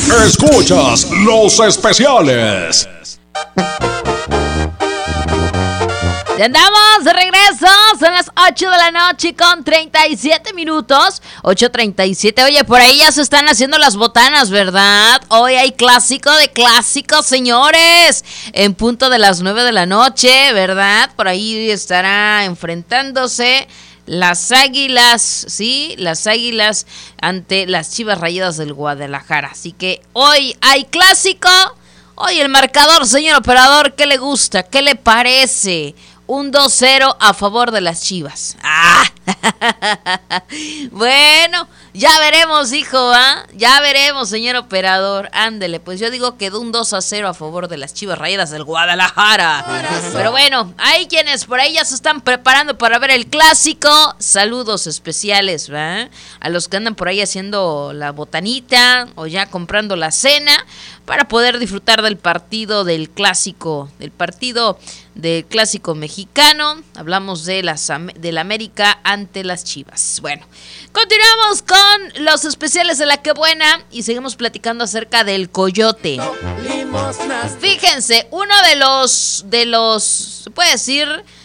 Escuchas los especiales. Ya andamos de regreso, son las 8 de la noche con 37 minutos, 8:37. Oye, por ahí ya se están haciendo las botanas, ¿verdad? Hoy hay clásico de clásicos, señores, en punto de las 9 de la noche, ¿verdad? Por ahí estará enfrentándose las Águilas, sí, las Águilas ante las Chivas Rayadas del Guadalajara. Así que hoy hay clásico. Hoy el marcador, señor operador, ¿qué le gusta? ¿Qué le parece? Un 2-0 a favor de las Chivas. Bueno, ya veremos, hijo, ¿ah? Ya veremos, señor operador. Ándele, pues yo digo que de un 2-0 a favor de las Chivas Rayadas del Guadalajara. Pero bueno, hay quienes por ahí ya se están preparando para ver el clásico. Saludos especiales, ¿va? A los que andan por ahí haciendo la botanita o ya comprando la cena para poder disfrutar del partido del clásico, del clásico mexicano. Hablamos de la América ante las Chivas. Bueno, continuamos con los especiales de La Que Buena y seguimos platicando acerca del coyote. Fíjense, uno de los, se puede decir,